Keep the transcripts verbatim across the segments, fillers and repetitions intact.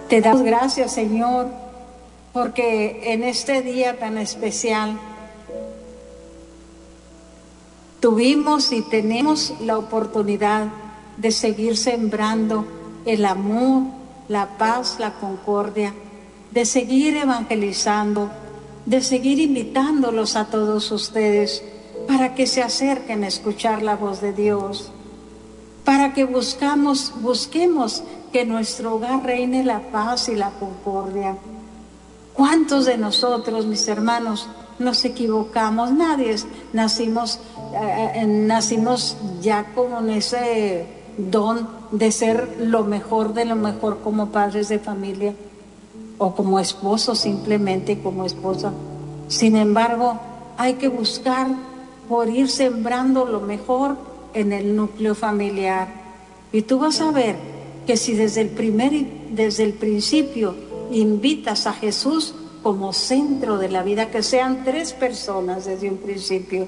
Te damos gracias, Señor, porque en este día tan especial tuvimos y tenemos la oportunidad de seguir sembrando el amor, la paz, la concordia, de seguir evangelizando, de seguir invitándolos a todos ustedes para que se acerquen a escuchar la voz de Dios, para que buscamos, busquemos que en nuestro hogar reine la paz y la concordia. ¿Cuántos de nosotros, mis hermanos, nos equivocamos? Nadie nacimos, eh, nacimos ya con ese don de ser lo mejor de lo mejor como padres de familia o como esposos, simplemente como esposa. Sin embargo, hay que buscar por ir sembrando lo mejor en el núcleo familiar. Y tú vas a ver que si desde el primer, desde el principio invitas a Jesús como centro de la vida, que sean tres personas desde un principio,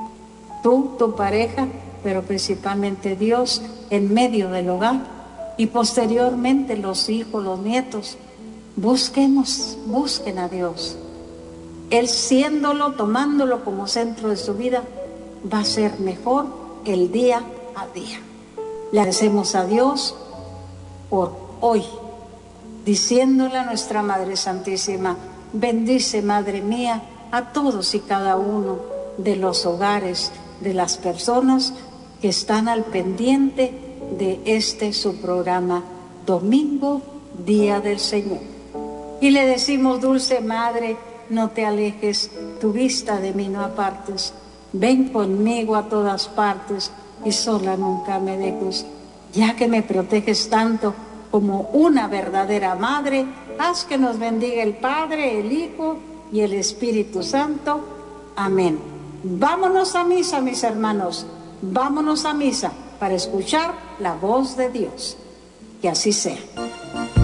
tú, tu pareja, pero principalmente Dios en medio del hogar, y posteriormente los hijos, los nietos, busquemos, busquen a Dios. Él siéndolo, tomándolo como centro de su vida, va a ser mejor el día a día. Le agradecemos a Dios por hoy, diciéndole a nuestra Madre Santísima: bendice, Madre mía, a todos y cada uno de los hogares, de las personas que están al pendiente de este su programa Domingo, Día del Señor. Y le decimos: dulce Madre, no te alejes, tu vista de mí no apartes, ven conmigo a todas partes y sola nunca me dejes. Ya que me proteges tanto como una verdadera madre, haz que nos bendiga el Padre, el Hijo y el Espíritu Santo. Amén. Vámonos a misa, mis hermanos, vámonos a misa para escuchar la voz de Dios. Que así sea.